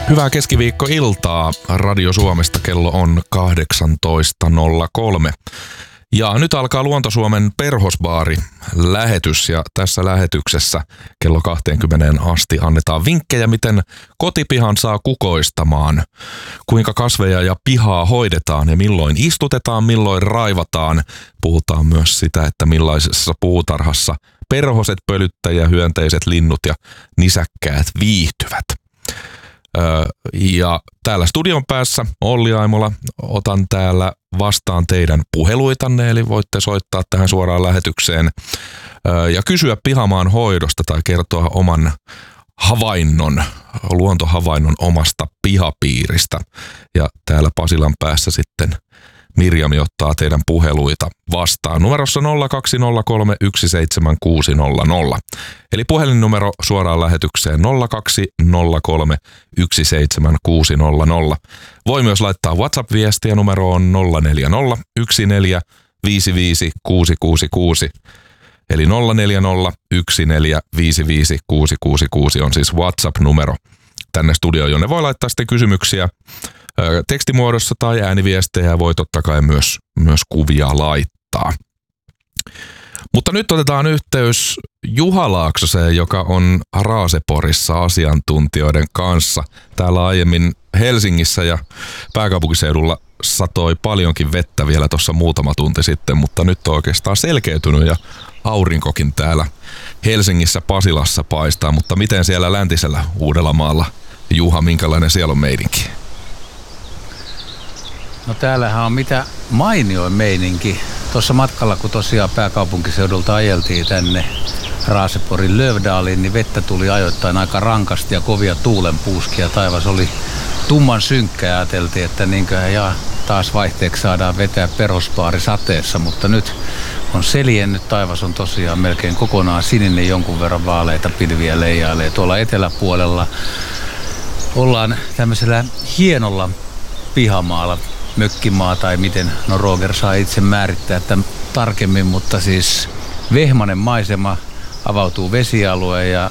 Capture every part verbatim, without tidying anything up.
Hyvää keskiviikkoiltaa. Radio Suomesta kello on kahdeksantoista nolla kolme. Ja nyt alkaa Luonto-Suomen Perhosbaari lähetys ja tässä lähetyksessä kello kaksikymmentä asti annetaan vinkkejä, miten kotipihan saa kukoistamaan, kuinka kasveja ja pihaa hoidetaan ja milloin istutetaan, milloin raivataan. Puhutaan myös sitä, että millaisessa puutarhassa perhoset, pölyttäjä, hyönteiset, linnut ja nisäkkäät viihtyvät. Ja täällä studion päässä Olli Aimola, otan täällä vastaan teidän puheluitanne, eli voitte soittaa tähän suoraan lähetykseen ja kysyä pihamaan hoidosta tai kertoa oman havainnon, luontohavainnon omasta pihapiiristä. Ja täällä Pasilan päässä sitten Mirjami ottaa teidän puheluita vastaan numerossa nolla kaksi nolla kolme yksi seitsemän kuusi nolla nolla. Eli puhelinnumero suoraan lähetykseen nolla kaksi nolla kolme yksi seitsemän kuusi nolla nolla. Voi myös laittaa WhatsApp-viestiä numeroon nolla neljä nolla yksi neljä viisi viisi kuusi kuusi kuusi. Eli nolla neljä nolla yksi neljä viisi viisi kuusi kuusi kuusi on siis WhatsApp-numero tänne studioon, jonne voi laittaa sitten kysymyksiä tekstimuodossa tai ääniviestejä, voi totta kai myös, myös kuvia laittaa. Mutta nyt otetaan yhteys Juha Laaksoseen, joka on Raaseporissa asiantuntijoiden kanssa. Täällä aiemmin Helsingissä ja pääkaupunkiseudulla satoi paljonkin vettä vielä tuossa muutama tunti sitten, mutta nyt on oikeastaan selkeytynyt ja aurinkokin täällä Helsingissä Pasilassa paistaa. Mutta miten siellä läntisellä Uudellamaalla, Juha, minkälainen siellä on meininki? No täällähän on mitä mainioin meininki. Tuossa matkalla, kun tosiaan pääkaupunkiseudulta ajeltiin tänne Raaseporin Lövdaaliin, niin vettä tuli ajoittain aika rankasti ja kovia tuulenpuuskia. Taivas oli tumman synkkä ja ajateltiin, että niinköhän ja taas vaihteeksi saadaan vetää Perhosbaari sateessa, mutta nyt on seljennyt. Taivas on tosiaan melkein kokonaan sininen, jonkun verran vaaleita pilviä leijailee. Tuolla eteläpuolella ollaan tämmöisellä hienolla pihamaalla, mökkimaa tai miten, no Roger saa itse määrittää tämän tarkemmin, mutta siis vehmainen maisema, avautuu vesialue ja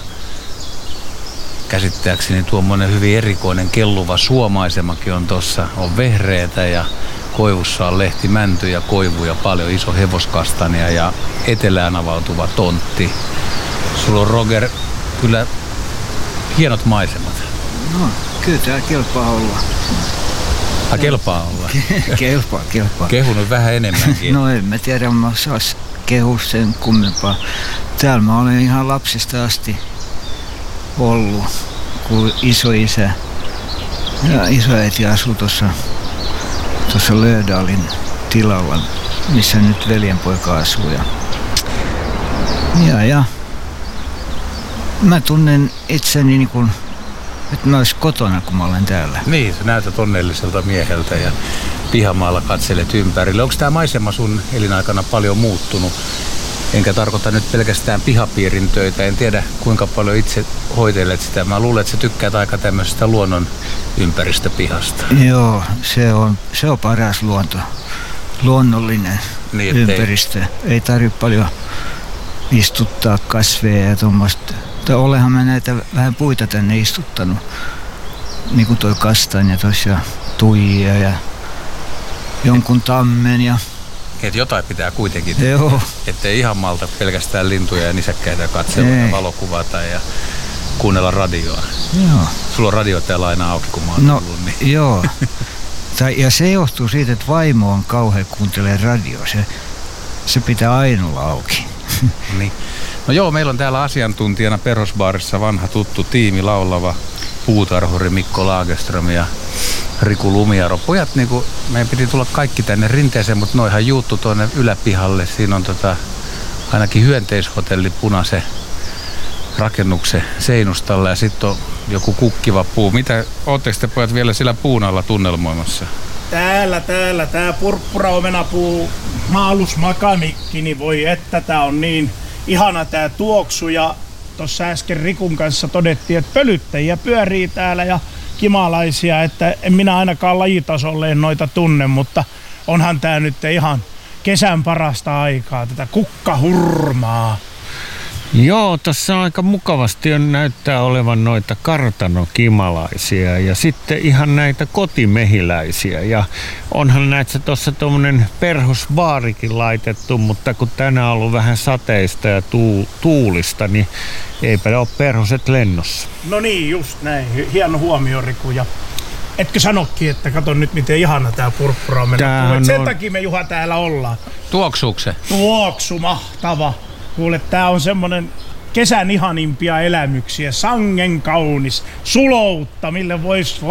käsittääkseni tuommoinen hyvin erikoinen kelluva suomaisemakin on tossa, on vehreitä ja koivussa on lehtimäntyjä, koivuja paljon, iso hevoskastania ja etelään avautuva tontti. Sulla on, Roger, kyllä hienot maisemat. No, kyllä tää kelpaa olla. Ah, kelpaa olla. kelpaa, kelpaa. Kehunut vähän enemmänkin. No en mä tiedä, mä sais kehua sen kummempaa. Täällä mä olen ihan lapsesta asti ollut, kun isoisä ja isoäiti asui tuossa tuossa Lövdaalin tilalla, missä nyt veljenpoika asuu. Ja, ja, ja mä tunnen itseni niin kuin että mä olis kotona, kun mä olen täällä. Niin, sä näytät onnelliselta mieheltä ja pihamaalla katselet ympärille. Onko tämä maisema sun elinaikana paljon muuttunut? Enkä tarkoita nyt pelkästään pihapiirin töitä. En tiedä, kuinka paljon itse hoitelet sitä. Mä luulen, että sä tykkäät aika tämmöisestä luonnon ympäristöpihasta. Joo, se on, se on paras luonto. Luonnollinen niin, ympäristö. Ei, ei tarvitse paljon istuttaa kasveja ja tuommoista. Olehan mä näitä vähän puita tänne istuttanut, niin kuin toi kastanja tuossa ja tuijia ja jonkun tammen. Ja et jotain pitää kuitenkin, joo, ettei ihan malta pelkästään lintuja ja nisäkkäitä katsella ja valokuvata ja kuunnella radioa. Joo. Sulla on radio täällä aina auki, kun mä oon no, tullut. Niin. Joo, ja se johtuu siitä, että vaimo on kauhean kuuntelee radioa. Se, se pitää aina olla auki. Niin. No joo, meillä on täällä asiantuntijana Perhosbaarissa vanha tuttu tiimi, laulava puutarhuri Mikko Lagerström ja Riku Lumiaro. Pojat, niin kuin, meidän piti tulla kaikki tänne rinteeseen, mutta noihan juuttu tuonne yläpihalle. Siinä on tota, ainakin hyönteishotelli punaisen rakennuksen seinustalla ja sitten on joku kukkiva puu. Mitä, ootteko te pojat vielä siellä puun alla tunnelmoimassa? Täällä, täällä, tää purppura-omenapuu maalusmakamikki, niin voi että tää on niin ihana tää tuoksu. Ja tossa äsken Rikun kanssa todettiin, että pölyttäjiä pyörii täällä ja kimalaisia, että en minä ainakaan lajitasolleen noita tunne, mutta onhan tää nyt ihan kesän parasta aikaa, tätä kukkahurmaa. Joo, tuossa aika mukavasti on, näyttää olevan noita kartanokimalaisia ja sitten ihan näitä kotimehiläisiä. Ja onhan näissä tuossa tuommoinen perhosvaarikin laitettu, mutta kun tänään on ollut vähän sateista ja tuu, tuulista, niin eipä ole perhoset lennossa. No niin, just näin. Hieno huomio, Riku. Ja etkö sanokin, että kato nyt miten ihana tää purppuraomenapuu. Sen on... takia me, Juha, täällä ollaan. Tuoksuuko se? Tuoksu, mahtava. Kuule, tää on semmonen kesän ihanimpia elämyksiä. Sangen kaunis. Suloutta, mille vois